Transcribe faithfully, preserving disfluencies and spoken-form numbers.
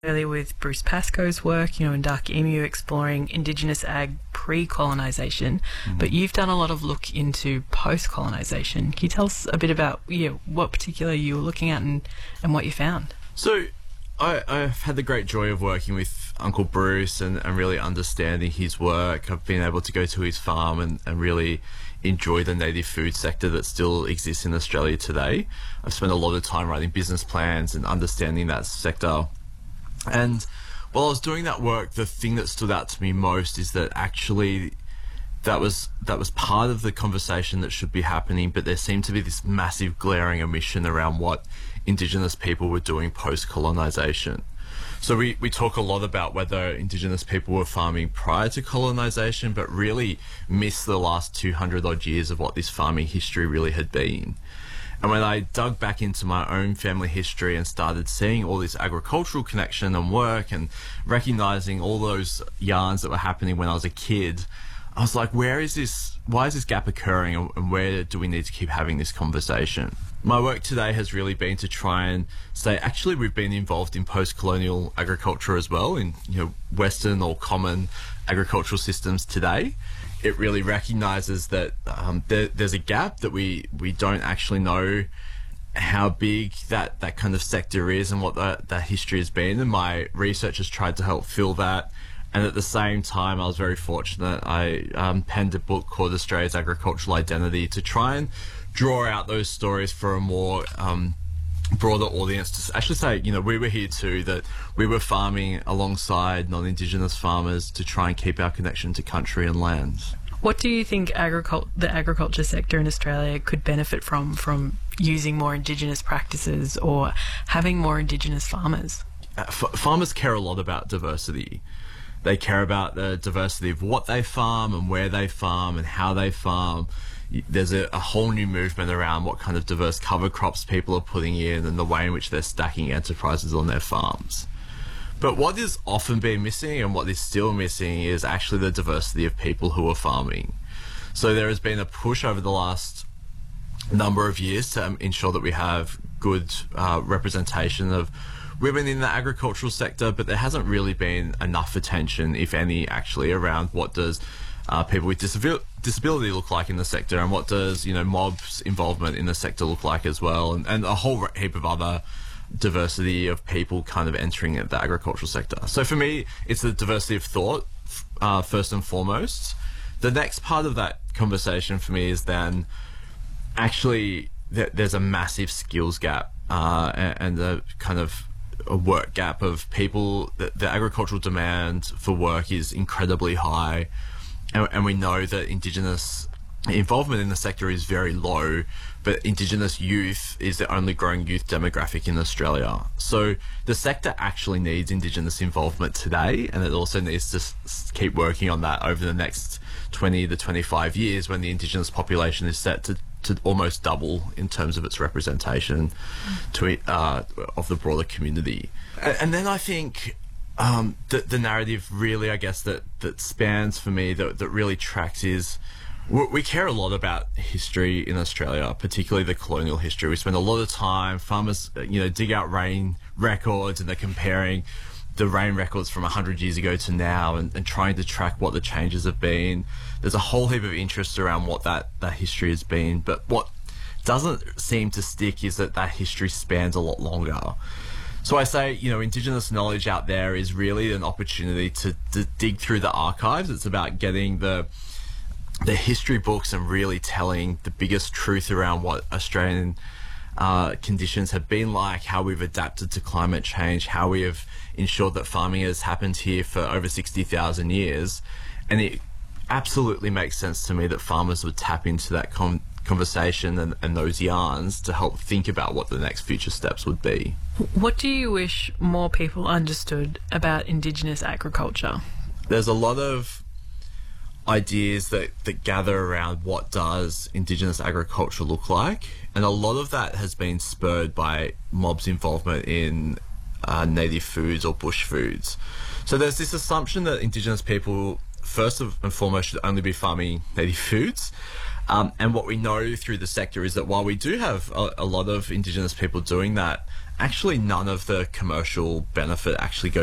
Earlier with Bruce Pascoe's work, you know, in Dark Emu, exploring Indigenous ag pre-colonisation, mm-hmm. but you've done a lot of look into post-colonisation. Can you tell us a bit about you know, what particular you were looking at and, and what you found? So I, I've had the great joy of working with Uncle Bruce and, and really understanding his work. I've been able to go to his farm and, and really enjoy the native food sector that still exists in Australia today. I've spent a lot of time writing business plans and understanding that sector. And while I was doing that work, the thing that stood out to me most is that actually that was that was part of the conversation that should be happening, but there seemed to be this massive glaring omission around what Indigenous people were doing post-colonisation. So we, we talk a lot about whether Indigenous people were farming prior to colonisation, but really miss the last two hundred odd years of what this farming history really had been. And when I dug back into my own family history and started seeing all this agricultural connection and work and recognizing all those yarns that were happening when I was a kid, I was like, where is this, why is this gap occurring, and where do we need to keep having this conversation? My work today has really been to try and say, actually, we've been involved in post-colonial agriculture as well, in you know Western or common agricultural systems today. It really recognises that um, there, there's a gap, that we, we don't actually know how big that, that kind of sector is and what that, that history has been. And my research has tried to help fill that. And at the same time, I was very fortunate. I um, penned a book called Australia's Agricultural Identity to try and draw out those stories for a more um, broader audience, to actually say, you know, we were here too, that we were farming alongside non-Indigenous farmers to try and keep our connection to country and land. What do you think agricul- the agriculture sector in Australia could benefit from, from using more Indigenous practices or having more Indigenous farmers? Uh, f- farmers care a lot about diversity. They care about the diversity of what they farm and where they farm and how they farm. There's a, a whole new movement around what kind of diverse cover crops people are putting in and the way in which they're stacking enterprises on their farms. But what is often been missing, and what is still missing, is actually the diversity of people who are farming. So there has been a push over the last number of years to ensure that we have good uh, representation of women in the agricultural sector, but there hasn't really been enough attention, if any, actually, around what does uh, people with disabil- disability look like in the sector, and what does, you know, mobs involvement in the sector look like as well, and, and a whole heap of other diversity of people kind of entering the agricultural sector. So for me, it's the diversity of thought, uh, first and foremost. The next part of that conversation for me is then actually th- there's a massive skills gap uh, and, and a kind of a work gap of people. The, the agricultural demand for work is incredibly high, and, and we know that Indigenous involvement in the sector is very low, but Indigenous youth is the only growing youth demographic in Australia. So the sector actually needs Indigenous involvement today, and it also needs to s- keep working on that over the next twenty to twenty-five years, when the Indigenous population is set to to almost double in terms of its representation to uh, of the broader community. And, and then I think um, the, the narrative really, I guess, that, that spans for me, that, that really tracks is, we, we care a lot about history in Australia, particularly the colonial history. We spend a lot of time, farmers, you know, dig out rain records, and they're comparing the rain records from one hundred years ago to now, and, and trying to track what the changes have been. There's a whole heap of interest around what that, that history has been, but what doesn't seem to stick is that that history spans a lot longer. So I say, you know, Indigenous knowledge out there is really an opportunity to, to dig through the archives. It's about getting the the history books and really telling the biggest truth around what Australian uh, conditions have been like, how we've adapted to climate change, how we have ensured that farming has happened here for over sixty thousand years. And it absolutely makes sense to me that farmers would tap into that con- conversation and, and those yarns to help think about what the next future steps would be. What do you wish more people understood about Indigenous agriculture? There's a lot of ideas that, that gather around what does Indigenous agriculture look like, and a lot of that has been spurred by mobs' involvement in uh, native foods or bush foods. So there's this assumption that Indigenous people, first and foremost, should only be farming native foods. Um, and what we know through the sector is that while we do have a, a lot of Indigenous people doing that, actually none of the commercial benefit actually goes